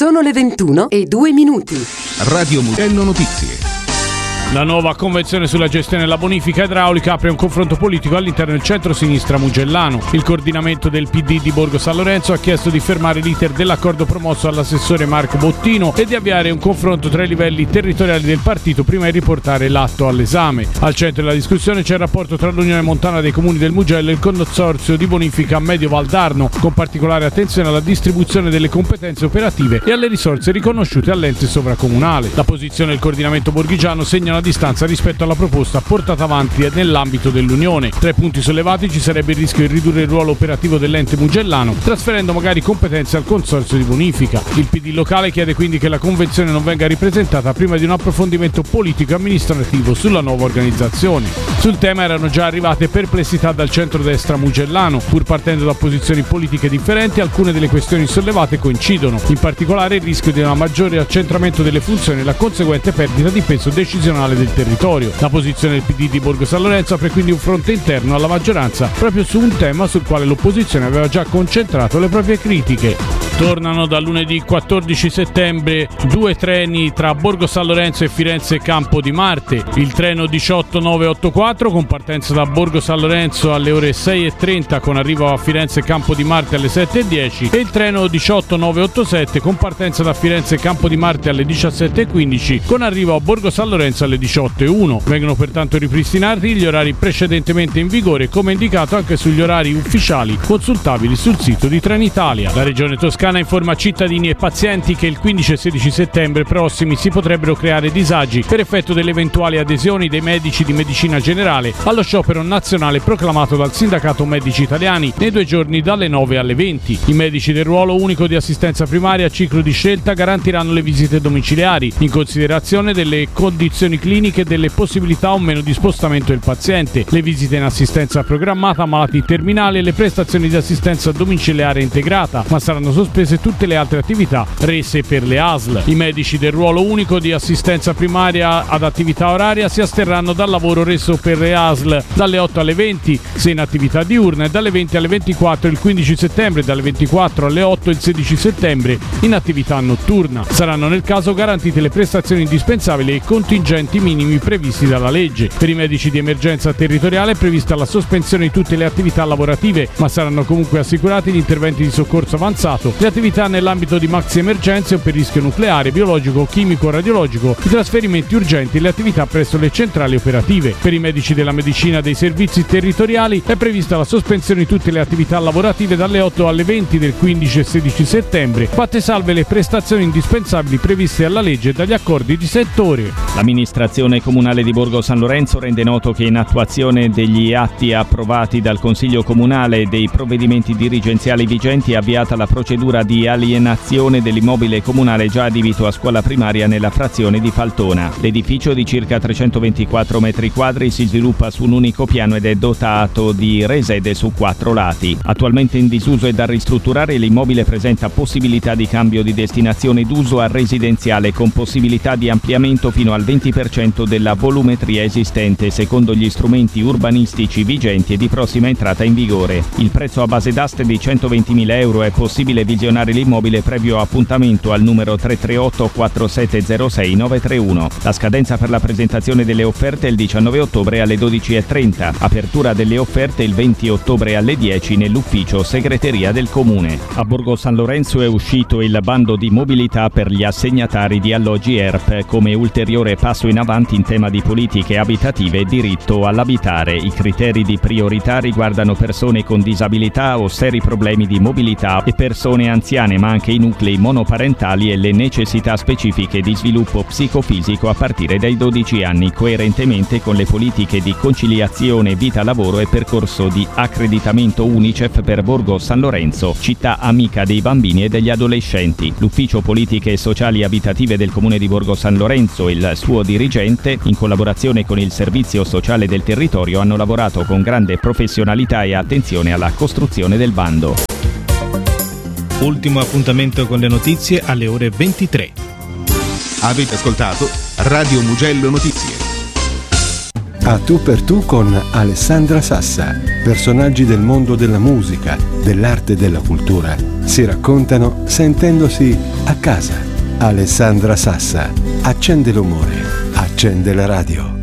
Sono le 21:02. Radio Mugello Notizie. La nuova convenzione sulla gestione della bonifica idraulica apre un confronto politico all'interno del centro-sinistra mugellano. Il coordinamento del PD di Borgo San Lorenzo ha chiesto di fermare l'iter dell'accordo promosso dall'assessore Marco Bottino e di avviare un confronto tra i livelli territoriali del partito prima di riportare l'atto all'esame. Al centro della discussione c'è il rapporto tra l'Unione Montana dei Comuni del Mugello e il consorzio di bonifica Medio Valdarno, con particolare attenzione alla distribuzione delle competenze operative e alle risorse riconosciute all'ente sovracomunale. La posizione del coordinamento borghigiano segna una distanza rispetto alla proposta portata avanti nell'ambito dell'Unione. Tra i punti sollevati ci sarebbe il rischio di ridurre il ruolo operativo dell'ente mugellano, trasferendo magari competenze al consorzio di bonifica. Il PD locale chiede quindi che la convenzione non venga ripresentata prima di un approfondimento politico e amministrativo sulla nuova organizzazione. Sul tema erano già arrivate perplessità dal centrodestra mugellano. Pur partendo da posizioni politiche differenti, alcune delle questioni sollevate coincidono, in particolare il rischio di un maggiore accentramento delle funzioni e la conseguente perdita di peso decisionale del territorio. La posizione del PD di Borgo San Lorenzo apre quindi un fronte interno alla maggioranza proprio su un tema sul quale l'opposizione aveva già concentrato le proprie critiche. Tornano da lunedì 14 settembre 2 treni tra Borgo San Lorenzo e Firenze Campo di Marte. Il treno 18984 con partenza da Borgo San Lorenzo alle ore 6:30 con arrivo a Firenze Campo di Marte alle 7:10 e il treno 18987 con partenza da Firenze Campo di Marte alle 17:15 con arrivo a Borgo San Lorenzo alle 18:01. Vengono pertanto ripristinati gli orari precedentemente in vigore, come indicato anche sugli orari ufficiali consultabili sul sito di Trenitalia. La regione Toscana informa cittadini e pazienti che il 15 e 16 settembre prossimi si potrebbero creare disagi per effetto delle eventuali adesioni dei medici di medicina generale allo sciopero nazionale proclamato dal Sindacato Medici Italiani nei 2 giorni dalle 9 alle 20. I medici del ruolo unico di assistenza primaria a ciclo di scelta garantiranno le visite domiciliari in considerazione delle condizioni cliniche e delle possibilità o meno di spostamento del paziente, le visite in assistenza programmata a malati terminali e le prestazioni di assistenza domiciliare integrata, ma saranno sospese tutte le altre attività rese per le ASL. I medici del ruolo unico di assistenza primaria ad attività oraria si asterranno dal lavoro reso per le ASL dalle 8 alle 20 se in attività diurna e dalle 20 alle 24 il 15 settembre, dalle 24 alle 8 il 16 settembre in attività notturna. Saranno nel caso garantite le prestazioni indispensabili e i contingenti minimi previsti dalla legge. Per i medici di emergenza territoriale è prevista la sospensione di tutte le attività lavorative, ma saranno comunque assicurati gli interventi di soccorso avanzato, le attività nell'ambito di maxi emergenze o per rischio nucleare, biologico, chimico o radiologico, i trasferimenti urgenti e le attività presso le centrali operative. Per i medici della medicina dei servizi territoriali è prevista la sospensione di tutte le attività lavorative dalle 8 alle 20 del 15 e 16 settembre, fatte salve le prestazioni indispensabili previste dalla legge e dagli accordi di settore. L'amministrazione comunale di Borgo San Lorenzo rende noto che in attuazione degli atti approvati dal Consiglio Comunale e dei provvedimenti dirigenziali vigenti è avviata la procedura di alienazione dell'immobile comunale già adibito a scuola primaria nella frazione di Faltona. L'edificio di circa 324 metri quadri si sviluppa su un unico piano ed è dotato di resede su 4 lati. Attualmente in disuso e da ristrutturare, l'immobile presenta possibilità di cambio di destinazione d'uso a residenziale con possibilità di ampliamento fino al 20% della volumetria esistente secondo gli strumenti urbanistici vigenti e di prossima entrata in vigore. Il prezzo a base d'asta è di 120.000 euro. È possibile visionare l'immobile previo appuntamento al numero 338 4706 931. La scadenza per la presentazione delle offerte è il 19 ottobre alle 12:30. Apertura delle offerte il 20 ottobre alle 10 nell'ufficio segreteria del comune. A Borgo San Lorenzo è uscito il bando di mobilità per gli assegnatari di alloggi ERP come ulteriore passo in avanti in tema di politiche abitative e diritto all'abitare. I criteri di priorità riguardano persone con disabilità o seri problemi di mobilità e persone anziane, ma anche i nuclei monoparentali e le necessità specifiche di sviluppo psicofisico a partire dai 12 anni, coerentemente con le politiche di conciliazione vita-lavoro e percorso di accreditamento UNICEF per Borgo San Lorenzo, città amica dei bambini e degli adolescenti. L'Ufficio Politiche Sociali Abitative del Comune di Borgo San Lorenzo e il suo dirigente, in collaborazione con il Servizio Sociale del Territorio, hanno lavorato con grande professionalità e attenzione alla costruzione del bando. Ultimo appuntamento con le notizie alle ore 23. Avete ascoltato Radio Mugello Notizie. A tu per tu con Alessandra Sassa. Personaggi del mondo della musica, dell'arte e della cultura si raccontano sentendosi a casa. Alessandra Sassa accende l'umore, accende la radio.